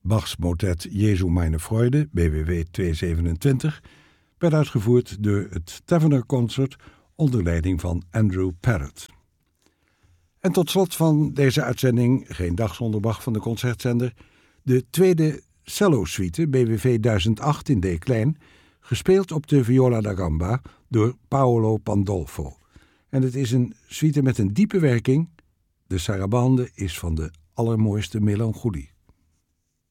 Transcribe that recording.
Bachs motet Jesu meine Freude, BWV 227, werd uitgevoerd door het Tavener Concert onder leiding van Andrew Parrott. En tot slot van deze uitzending, geen dag zonder Bach van de Concertzender, de tweede cello-suite, BWV 1008 in D klein, gespeeld op de viola da gamba door Paolo Pandolfo. En het is een suite met een diepe werking. De sarabande is van de allermooiste melancholie.